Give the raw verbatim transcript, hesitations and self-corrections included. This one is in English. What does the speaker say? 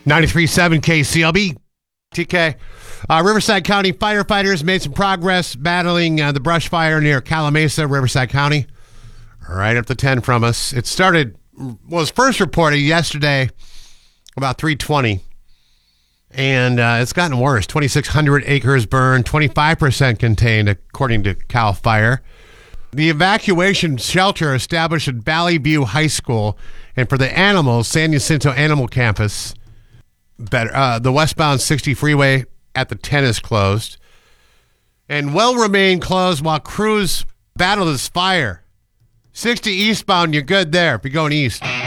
ninety-three point seven K C L B. T K. Uh, Riverside County firefighters made some progress battling uh, the brush fire near Calamasa, Riverside County. Right up to ten from us. It started, was first reported yesterday about three twenty. And uh, it's gotten worse. twenty-six hundred acres burned, twenty-five percent contained, according to CAL FIRE. The evacuation shelter established at Valley View High School, and for the animals, San Jacinto Animal Campus. Better, uh, the westbound sixty freeway at the ten is closed, and will remain closed while crews battle this fire. sixty eastbound, you're good there if you're going east.